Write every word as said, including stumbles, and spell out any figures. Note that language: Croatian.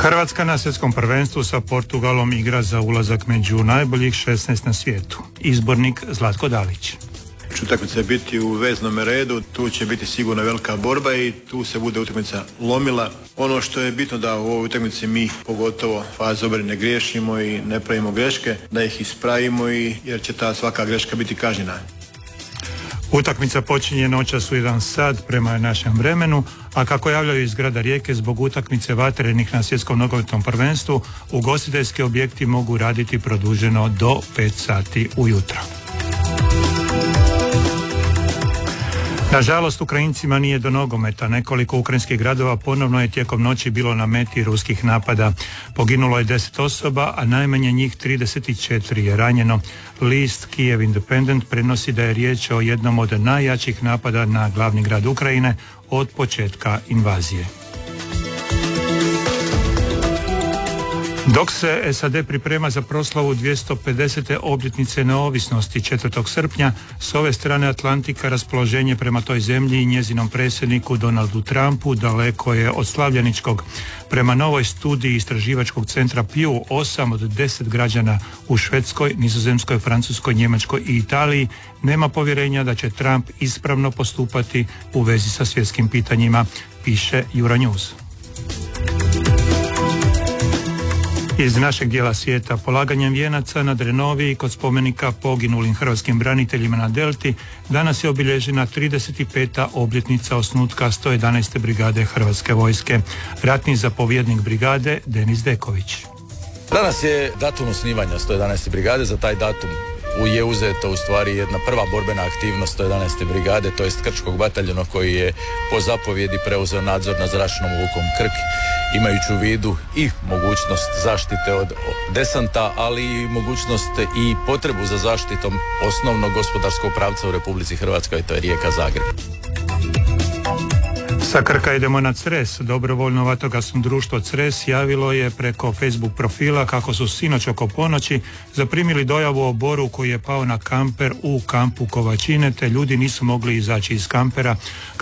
Hrvatska na svjetskom prvenstvu sa Portugalom igra za ulazak među najboljih šesnaest na svijetu. Izbornik Zlatko Dalić. Utakmica će biti u veznom redu, tu će biti sigurno velika borba i tu se bude utakmica lomila. Ono što je bitno da u ovoj utakmici mi, pogotovo faze obrane, ne griješimo i ne pravimo greške, da ih ispravimo i jer će ta svaka greška biti kažnjena. Utakmica počinje noćas u jedan sat prema našem vremenu, a kako javljaju iz grada Rijeke, zbog utakmice vatrenih na svjetskom nogometnom prvenstvu, ugostiteljski objekti mogu raditi produženo do pet sati ujutro. Nažalost, Ukrajincima nije do nogometa. Nekoliko ukrajinskih gradova ponovno je tijekom noći bilo na meti ruskih napada. Poginulo je deset osoba, a najmanje njih trideset četiri je ranjeno. List Kiev Independent prenosi da je riječ o jednom od najjačih napada na glavni grad Ukrajine od početka invazije. Dok se S A D priprema za proslavu dvjesto pedesete obljetnice neovisnosti četvrtog srpnja, s ove strane Atlantika raspoloženje prema toj zemlji i njezinom predsjedniku Donaldu Trumpu daleko je od slavljeničkog. Prema novoj studiji istraživačkog centra Pew, osam od deset građana u Švedskoj, Nizozemskoj, Francuskoj, Njemačkoj i Italiji nema povjerenja da će Trump ispravno postupati u vezi sa svjetskim pitanjima, piše Euronews. Iz našeg dijela svijeta, polaganjem vijenaca na Drenoviji kod spomenika poginulim hrvatskim braniteljima na Delti danas je obilježena trideset peta obljetnica osnutka sto jedanaeste brigade Hrvatske vojske. Ratni zapovjednik brigade Denis Deković. Danas je datum osnivanja sto jedanaeste brigade. Za taj datum je uzeta u stvari jedna prva borbena aktivnost sto jedanaeste brigade, to jest Krčkog bataljona koji je po zapovjedi preuzeo nadzor nad zračnom lukom Krk, imajući u vidu i mogućnost zaštite od desanta, ali i mogućnost i potrebu za zaštitom osnovnog gospodarskog pravca u Republici Hrvatskoj, to je rijeka Zagreb. Sa Krka idemo na Cres. Dobrovoljno vatrogasno društvo Cres javilo je preko Facebook profila kako su sinoć oko ponoći zaprimili dojavu o boru koji je pao na kamper u kampu Kovačine, te ljudi nisu mogli izaći iz kampera.